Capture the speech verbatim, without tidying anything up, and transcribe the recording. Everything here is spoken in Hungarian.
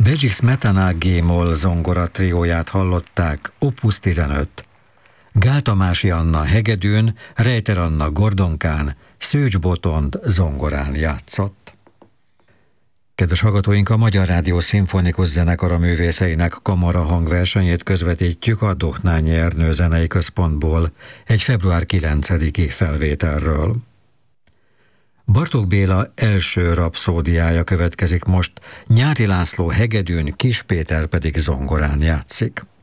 Bedřich Smetana G-moll zongora trióját hallották, opus tizenöt. Gál Tamási Anna hegedűn, Rejter Anna gordonkán, Szőcs Botond zongorán játszott. Kedves hallgatóink, a Magyar Rádió Szimfonikus Zenekara művészeinek kamara hangversenyét közvetítjük a Dohnányi Ernő Zenei Központból egy február kilencediki felvételről. Bartók Béla első rapszódiája következik most, Nyári László hegedűn, Kis Péter pedig zongorán játszik.